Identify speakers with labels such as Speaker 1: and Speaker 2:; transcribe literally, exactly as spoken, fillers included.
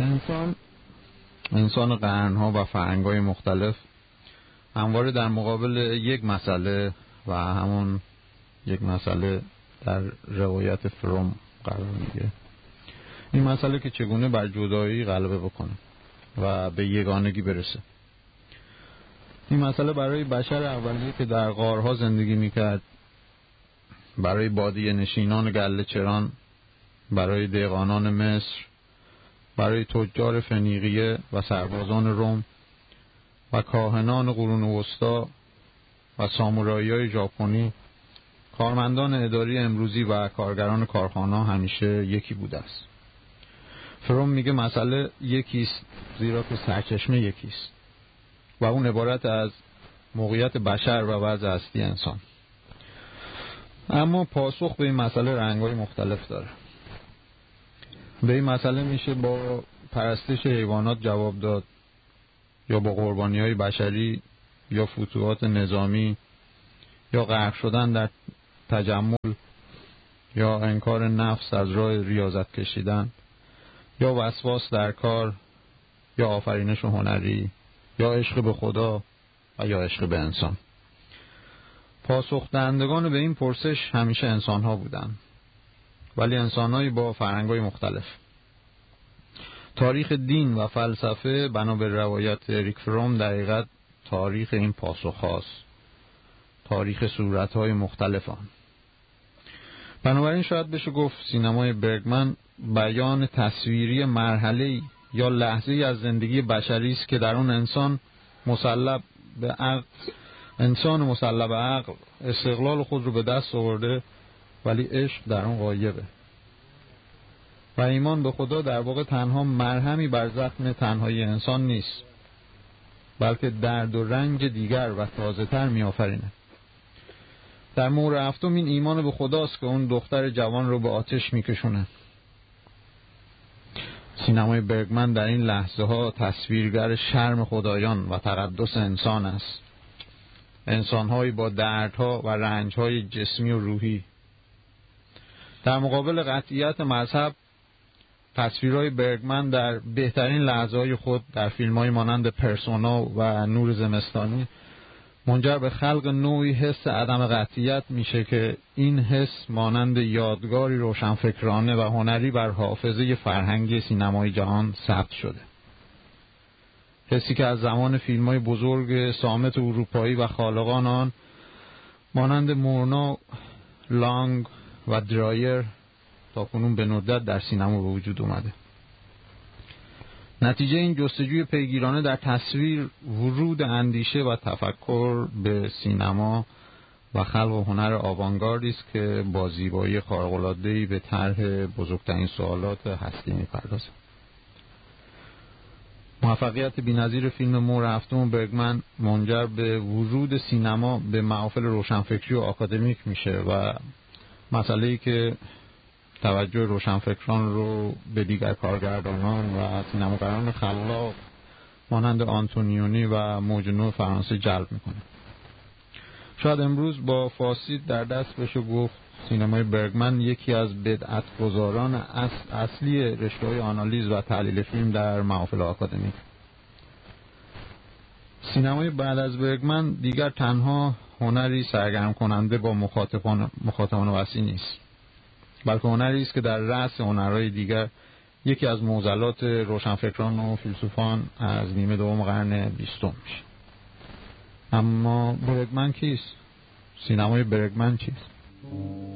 Speaker 1: انسان انسان قرنها و فرهنگ‌های مختلف همواره در مقابل یک مسئله و همون یک مسئله در روایت فروم قرار میگیره. این مسئله که چگونه بر جدایی غلبه بکنه و به یگانگی برسه. این مسئله برای بشر اولیه که در غارها زندگی میکرد، برای بادیه نشینان گله چران، برای دهقانان مصر، برای تجار فنیقیه و سربازان روم و کاهنان قرون وسطا و سامورایی‌های ژاپنی، کارمندان اداری امروزی و کارگران کارخانه همیشه یکی بوده است. فروم میگه مسئله یکیست زیرا که سرچشمه یکیست و اون عبارت از موقعیت بشر و وضع هستی انسان. اما پاسخ به این مسئله رنگ‌های مختلف داره. به این مسئله میشه با پرستش حیوانات جواب داد، یا با قربانی‌های بشری، یا فتوحات نظامی، یا غرق شدن در تجمل، یا انکار نفس از راه ریاضت کشیدن، یا وسواس در کار، یا آفرینش هنری، یا عشق به خدا و یا عشق به انسان. پاسخ دهندگان به این پرسش همیشه انسان‌ها بودن، ولی انسان‌هایی با فرهنگ‌های مختلف. تاریخ دین و فلسفه بنا به روایت اریک فروم در حقیقت تاریخ این پاسخ‌هاست، تاریخ صورت‌های مختلف آن. بنابراین شاید بشه گفت سینمای برگمن بیان تصویری مرحله‌ای یا لحظه‌ای از زندگی بشری است که در اون انسان مسلب به عقل انسان مسلب به عقل استقلال خود رو به دست آورده، ولی عشق در اون غایبه و ایمان به خدا در واقع تنها مرهمی بر زخم تنهایی انسان نیست، بلکه درد و رنج دیگر و تازه‌تر می‌آفرینه. در مورد هفتم این ایمان به خداست که اون دختر جوان رو به آتش میکشونه. سینمای برگمن در این لحظه ها تصویرگر شرم خدایان و تقدس انسان است. انسان‌هایی با دردها و رنج‌های جسمی و روحی. در مقابل قطعیت مذهب، تصویرهای برگمن در بهترین لحظه‌های خود در فیلم‌های مانند پرسونا و نور زمستانی منجر به خلق نوعی حس عدم قطعیت میشه که این حس مانند یادگاری روشنفکرانه و هنری بر حافظه فرهنگی سینمای جهان ثبت شده. حسی که از زمان فیلم‌های بزرگ صامت اروپایی و خالقان آن مانند مورنا، لانگ و درایر تا کنون به ندرت در سینما به وجود اومده. نتیجه این جستجوی پیگیرانه در تصویر ورود اندیشه و تفکر به سینما و خلق و هنر آوانگاردی است که با زیبایی خارق‌العاده‌ای به طرح بزرگترین سوالات هستی می‌پردازد. موفقیت بی‌نظیر فیلم مور هفتم برگمن منجر به ورود سینما به محافل روشنفکری و آکادمیک میشه و مسئله‌ای که توجه روشنفکران رو به دیگر کارگردانان و سینماگران خلاق مانند آنتونیونی و موج نو فرانسه جلب میکنه. شاید امروز با فاسید در دست بشه گفت سینمای برگمن یکی از بدعت‌گذاران اصل اصلی رشته‌های آنالیز و تحلیل فیلم در محافل آکادمیک. سینمای بعد از برگمن دیگر تنها هنری سرگرم کننده با مخاطبان مخاطبان وسیع نیست، بلکه هنری است که در رأس هنرهای دیگر یکی از معضلات روشنفکران و فیلسوفان از نیمه دوم قرن بیستم میشه. اما برگمن کیست؟ سینمای برگمن چیست؟